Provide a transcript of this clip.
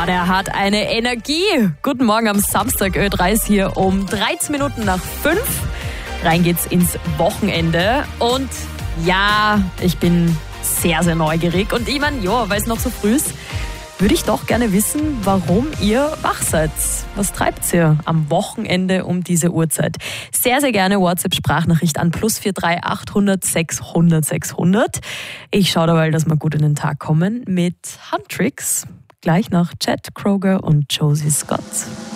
Ja, der hat eine Energie. Guten Morgen am Samstag, Ö3 ist hier um 13 Minuten nach 5. Rein geht's ins Wochenende. Und ja, ich bin sehr, sehr neugierig. Und ich meine, ja, weil es noch so früh ist, würde ich doch gerne wissen, warum ihr wach seid. Was treibt ihr am Wochenende um diese Uhrzeit? Sehr, sehr gerne WhatsApp-Sprachnachricht an +43 800 600 600. Ich schaue dabei, dass wir gut in den Tag kommen mit Huntrix. Gleich nach Chad Kroger und Josie Scott.